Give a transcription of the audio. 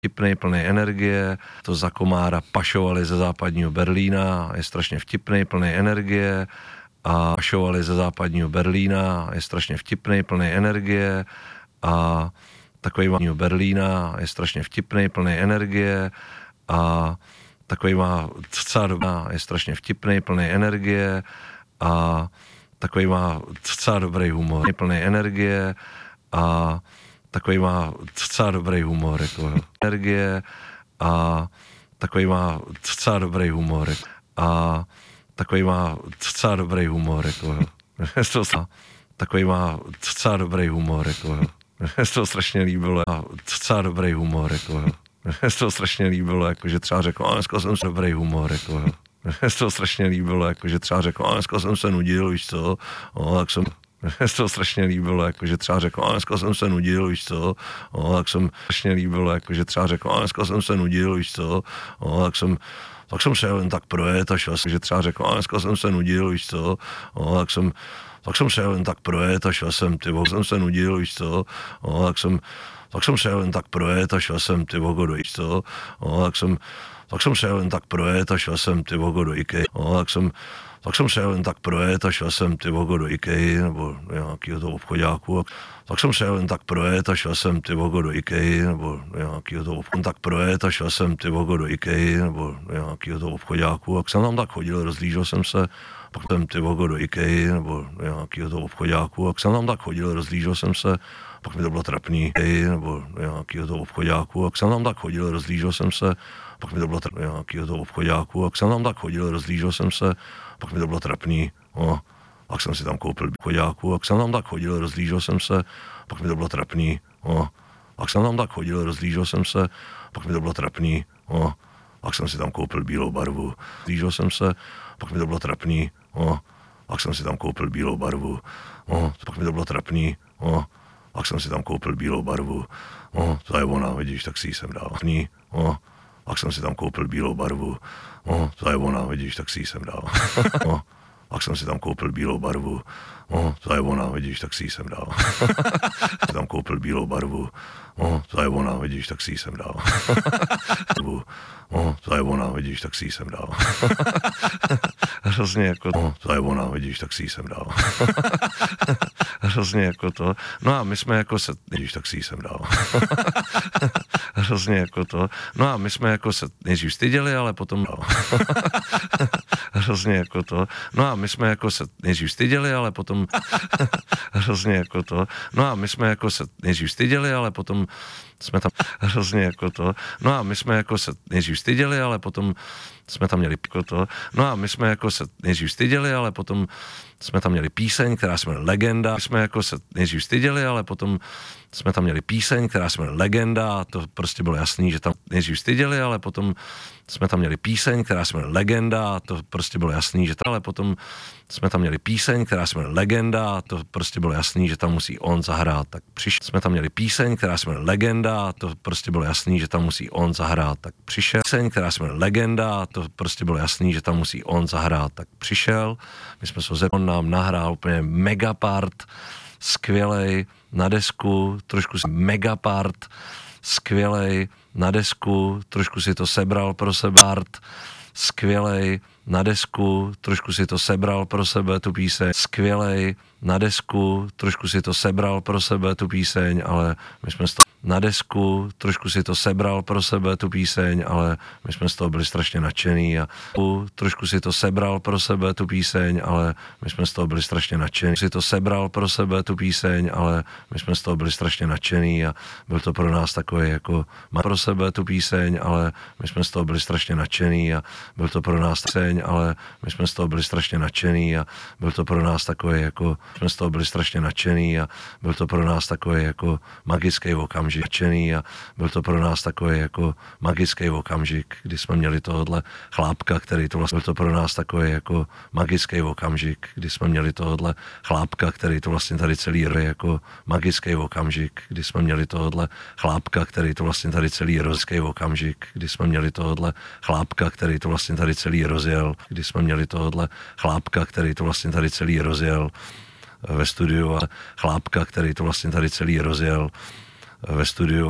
vtipnej, plný energie, to za komára pašovali ze západního Berlína, je strašně vtipnej, plný energie a pašovali ze západního Berlína, je strašně vtipnej, plný energie a takový má Berlína, je strašně vtipnej, plný energie a takový má docela dobrá, je strašně vtipnej, plný energie a takový má docela dobrý humor, plný energie a takový má docela dobrý humor, jako energie a takový má docela dobrý humor a takový má docela dobrý humor, jako takový má docela dobrý humor, jako mně se to strašně líbilo a docela dobrý humor, jako mně se to strašně líbilo, jakože třeba řekl, dneska jsem se dobrý humor, jako mně se to strašně líbilo, jakože třeba řekl, dneska jsem se nudil, víš co, tak jsem mně se to strašně líbilo, jakože třeba řekl, dneska jsem se nudil, víš co, tak jsem strašně líbilo, jakože třeba řekl, dneska jsem se nudil, víš co, tak jsem se jen tak projet a šel jsem, že třeba řekl, dneska jsem se nudil, víš co, tak jsem se jen tak projet a šel jsem, jsem se nudil, víš co, tak jsem se jen tak projet a šel jsem, víš co, tak jsem se jen tak projet a šel jsem, do IKEA, tak jsem se jen tak projet a šel jsem, do IKEA, nebo nějakýho toho obchodáku, tak jsem se jen tak projet a šel jsem, do IKEA, nebo nějakýho toho obchodáku, tak projet a šel jsem, do IKEA, nebo nějakýho toho obchodáku, jak jsem tam tak chodil, rozlížel jsem se, pak jsem do IKEA, nebo nějakýho toho obchodáku, jak jsem tam tak chodil, rozlížel jsem se, pak mi to bylo trapný, nebo nějakýho toho obchodáku, jak jsem tam tak chodil, rozlížel jsem se, pak mi to bylo nějakýho toho obchodáku, jak jsem tam tak chodil, rozlížel jsem se, pak mi to bylo trapný, pak jsem si tam koupil obchodáku, jak jsem tam tak chodil, rozlížel jsem se, pak mi to bylo trapný, pak jsem tam tak chodil, rozlížel jsem se, pak mi to bylo trapný, pak jsem si tam koupil bílou barvu, rozlížel jsem se, pak mi to bylo trapný, pak jsem si tam koupil bílou barvu, pak mi to bylo trapný, pak jsem si tam koupil bílou barvu, to je ona, vidíš, tak si ji sem dal, pak jsem si tam koupil bílou barvu, to je ona, vidíš, tak si ji sem dal, pak jsem si tam koupil bílou barvu, to je ona, vidíš, tak si ji sem dal, tam koupil bílou barvu, to je ona, vidíš, tak si ji sem dal, to je ona, vidíš, tak si ji sem dal. Hrozně jako to je ona, vidíš, tak si ji sem dal. Hrozně jako to. No a my jsme jako se, vidíš, tak si ji sem dal. Hrozně jako to. No a my jsme jako se nejdřív styděli, ale potom dal. Hrozně jako to. No a my jsme jako se nejdřív styděli, ale potom hrozně jako to. No a my jsme jako se nejdřív styděli, ale potom jsme tam hrozně jako to. No a my jsme jako se nejdřív styděli, ale potom jsme tam měli jako to. No a my jsme jako se nejdřív styděli, ale potom jsme tam měli píseň, která se jmenuje Legenda. My jsme jako se nejdřív styděli, ale potom jsme tam měli píseň, která se jmenuje Legenda. A to prostě bylo jasný, že tam nejdřív styděli, ale potom jsme tam měli píseň, která se jmenuje Legenda. A to prostě bylo jasný, že tam, ale potom jsme tam měli píseň, která se jmenuje Legenda. A to prostě bylo jasný, že tam musí on zahrát. Tak přišel. Jsme tam měli píseň, která se jmenuje Legenda. A to prostě bylo jasný, že tam musí on zahrát. Tak přišel. Píseň, která se jmenuje Legenda. A to prostě bylo jasný, že tam musí on zahrát. Tak přišel. My jsme se on nám nahrál úplně megapart, skvělej na desku, trošku si megapart, skvělej na desku, trošku si to sebral pro sebe, art, skvělej na desku, trošku si to sebral pro sebe tu píseň, skvělej na desku, trošku si to sebral pro sebe tu píseň, ale my jsme z toho na desku, trošku si to sebral pro sebe tu píseň, ale my jsme z toho byli strašně nadšený a trošku si to sebral pro sebe tu píseň, ale my jsme z toho byli strašně nadšený. Si to sebral pro sebe tu píseň, ale my jsme z toho byli strašně nadšený a byl to pro nás takový jako má pro sebe tu píseň, ale my jsme z toho byli strašně nadšený a byl to pro nás píseň, ale my jsme z toho byli strašně nadšený a byl to pro nás takový jako jsme z toho byli strašně nadšený a byl to pro nás takový jako magický okamžik a byl to pro nás takový jako magický okamžik, kdy jsme měli tohodle chlápka, který to vlastně byl to pro nás takový jako magický okamžik, kdy jsme měli tohodle chlápka, který to vlastně tady celý jako magický okamžik, kdy jsme měli tohodle chlápka, který to vlastně tady celý rozký okamžik, kdy jsme měli tohodle chlápka, který to vlastně tady celý rozjel, kdy jsme měli tohodle chlápka, který to vlastně tady celý rozjel ve studiu a chlápka, který to vlastně tady celý rozjel ve studiu